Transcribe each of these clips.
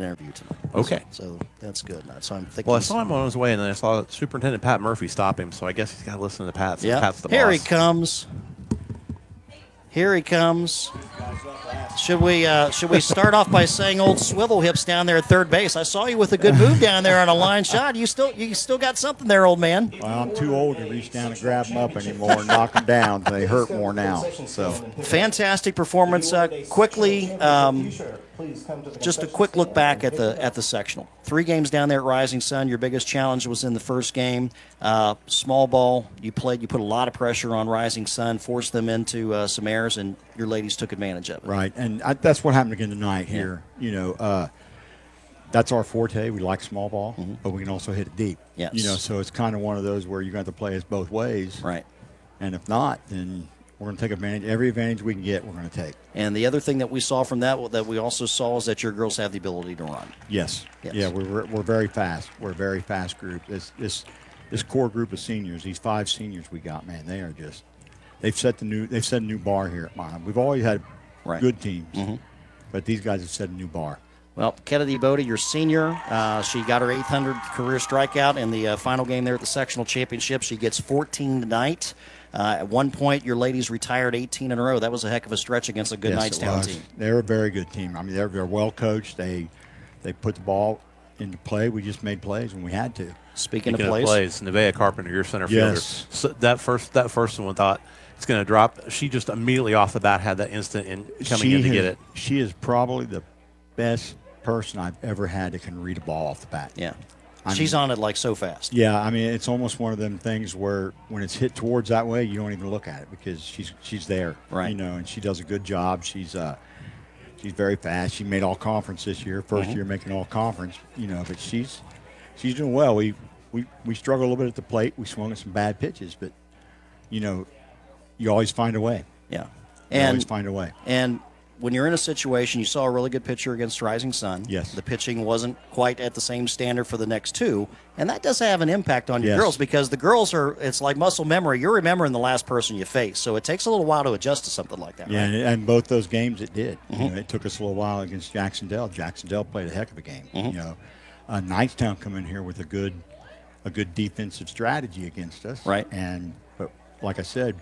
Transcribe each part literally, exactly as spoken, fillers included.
interview tonight. Okay. So, so that's good. So I'm thinking. Well, I saw him on his way, and then I saw Superintendent Pat Murphy stop him, so I guess he's got to listen to Pat. So yeah. Pat's the Here boss. he comes. Here he comes. Should we uh, should we start off by saying old swivel hips down there at third base? I saw you with a good move down there on a line shot. You still you still got something there, old man. Well, I'm too old to reach down and grab them up anymore and knock them down. They hurt more now. So fantastic performance. Uh, quickly, um, just a quick look back at the at the sectional. Three games down there at Rising Sun. Your biggest challenge was in the first game. Uh, small ball. You played. You put a lot of pressure on Rising Sun, forced them into uh, some errors, and your ladies took advantage of it. Right, and I, that's what happened again tonight here. Yeah. You know, uh, that's our forte. We like small ball, mm-hmm. but we can also hit it deep. Yes. You know, so it's kind of one of those where you're going to have to play us both ways. Right. And if not, then we're going to take advantage. Every advantage we can get, we're going to take. And the other thing that we saw from that that we also saw is that your girls have the ability to run. Yes. yes. Yeah, we're, we're very fast. We're a very fast group. This this this core group of seniors, these five seniors we got, man, they are just they've set the new they've set a new bar here at Milan. We've always had right. good teams, mm-hmm. but these guys have set a new bar. Well, Kennedy Bodie, your senior, uh, she got her eight hundred career strikeout in the uh, final game there at the sectional championship. She gets fourteen tonight. Uh, at one point, your ladies retired eighteen in a row. That was a heck of a stretch against a good yes, Knightstown team. They're a very good team. I mean, they're, they're well coached. They they put the ball into play. We just made plays when we had to. Speaking, Speaking of plays, of plays, Nevaeh Carpenter, your center yes. fielder. So that first that first one thought it's going to drop. She just immediately off the bat had that instant in coming she in to has, get it. She is probably the best person I've ever had that can read a ball off the bat. Yeah. I She's mean, on it like so fast. Yeah, I mean, it's almost one of them things where when it's hit towards that way, you don't even look at it because she's she's there, right? You know, and she does a good job. She's uh, she's very fast. She made all conference this year, first mm-hmm. year making all conference. You know, but she's she's doing well. We we we struggled a little bit at the plate. We swung at some bad pitches, but you know, you always find a way. Yeah, you and always find a way. And when you're in a situation, you saw a really good pitcher against Rising Sun. Yes. The pitching wasn't quite at the same standard for the next two, and that does have an impact on your yes. girls because the girls are, it's like muscle memory. You're remembering the last person you face, so it takes a little while to adjust to something like that, yeah, right? and, and both those games it did. Mm-hmm. You know, it took us a little while against Jacksonville. Jacksonville played a heck of a game. Mm-hmm. You know, uh, Knightstown come in here with a good a good defensive strategy against us. Right. And but like I said,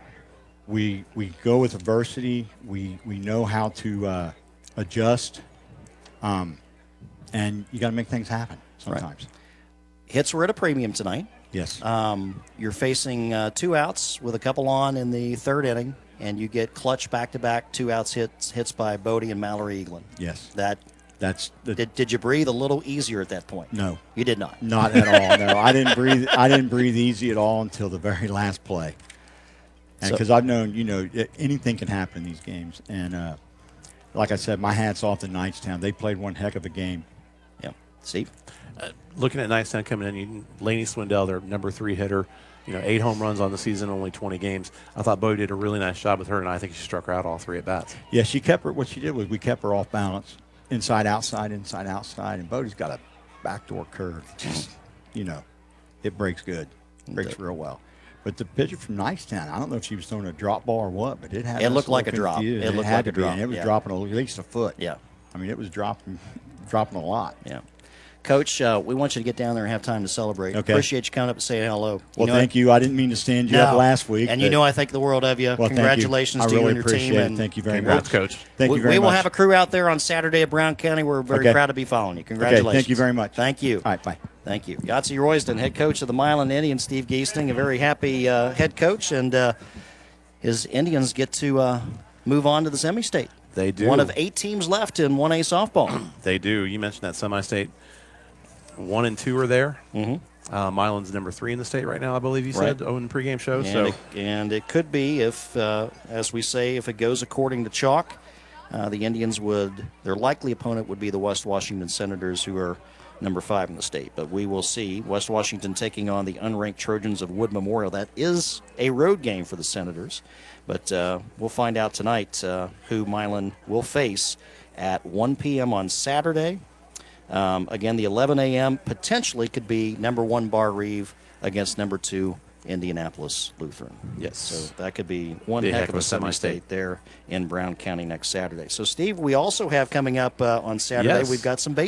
we we go with adversity. We we know how to uh, adjust, um, and you got to make things happen sometimes. Right. Hits were at a premium tonight. Yes. Um, you're facing uh, two outs with a couple on in the third inning, and you get clutch back-to-back two outs hits hits by Bodie and Mallory Eaglin. Yes. That That's the, did. Did you breathe a little easier at that point? No, you did not. Not at all. No, I didn't breathe. I didn't breathe easy at all until the very last play. And because so, I've known, you know, anything can happen in these games. And uh, like I said, my hat's off to Knightstown. They played one heck of a game. Yeah. Steve? Uh, looking at Knightstown coming in, you, Lainey Swindell, their number three hitter, you know, eight home runs on the season, only twenty games. I thought Bo did a really nice job with her, and I think she struck her out all three at bats. Yeah, she kept her. What she did was we kept her off balance, inside, outside, inside, outside. And Bodie's got a backdoor curve. Just, you know, it breaks good. It breaks real well. But the pitcher from Knightstown, I don't know if she was throwing a drop ball or what, but it had it looked like a drop. It, it looked had like to a be, drop. and it was yeah. dropping at least a foot. Yeah, I mean it was dropping, dropping a lot. Yeah, Coach, uh, we want you to get down there and have time to celebrate. Okay. Appreciate you coming up and saying hello. You well, know thank I, you. I didn't mean to stand you no. up last week, and you know I think the world of you. Well, Congratulations you. to really you and your appreciate team. It. And thank you very congrats, much, Coach. Thank we, you very we much. will have a crew out there on Saturday at Brown County. We're very okay. proud to be following you. Congratulations. Okay, thank you very much. Thank you. All right, bye. Thank you. Yahtzee Royston, head coach of the Milan Indians, Steve Geesting, a very happy uh, head coach, and uh, his Indians get to uh, move on to the semi-state. They do. One of eight teams left in one A softball. They do. You mentioned that semi-state. One and two are there. Mm-hmm. Uh, Milan's number three in the state right now, I believe you said, right. oh, in the pregame show. And, so. it, and it could be, if, uh, as we say, if it goes according to chalk, uh, the Indians would, their likely opponent would be the West Washington Senators, who are number five in the state. But we will see. West Washington taking on the unranked Trojans of Wood Memorial. That is a road game for the Senators. But uh, we'll find out tonight uh, who Milan will face at one p.m. on Saturday. Um, again, the eleven a.m. potentially could be number one Bar Reeve against number two Indianapolis Lutheran. Yes. So that could be one Be a heck of a semi-state there in Brown County next Saturday. So, Steve, we also have coming up uh, on Saturday, Yes. we've got some